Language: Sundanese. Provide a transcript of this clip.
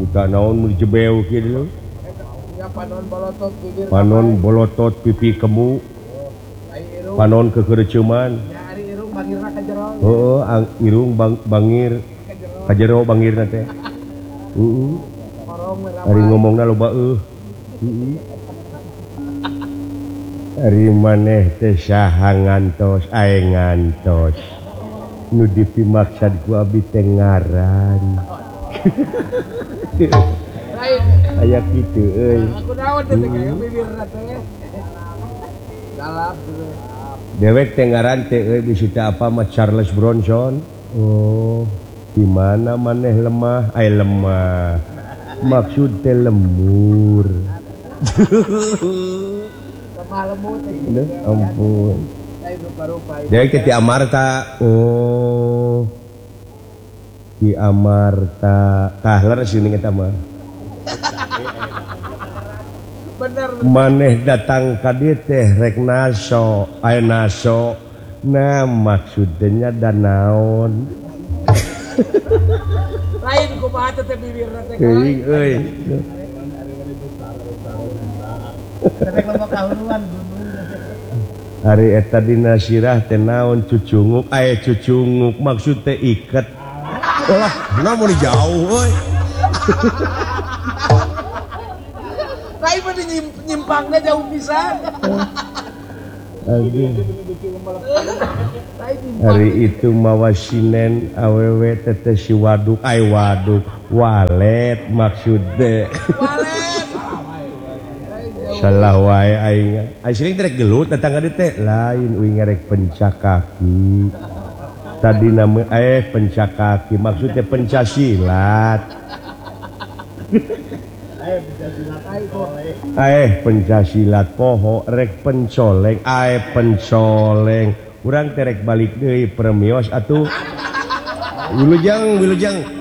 naon jebeu kieu panon bolotot pipi kemu panon kekereceman irung bangir kajero bangirna teh ari ngomongna loba ari maneh teh saha ngantos ae ngantos nu dipimaksad ku abi teh ngaran aya kitu euy dewek teh ngaran teh euy bisi teh apa mah Charles Bronson. Oh di mana maneh lemah lemah maksud teh lemur ampun dewek teh Amarta. Oh di Amarta kahler sini eta mah maneh datang ka dieu teh rek naso aya naso nah maksudnya dan naon lain kumaha teh bibirna teh euy euy hari eta dina sirah teh naon cucunguk aya cucunguk maksud teh iket lah namun jauh euy lain mah nyimpangna jauh pisan hari itu mawa sinen awewe teteh si waduk ay waduk walet maksudnya walet salah wae aing sering rek gelut datang ka dieu teh lain uing rek pencak kaki tadi nama pencak kaki maksudnya pencasilat pencasilat poho rek pencoleng pencoleng urang terek balik deui premios atuh wilujeng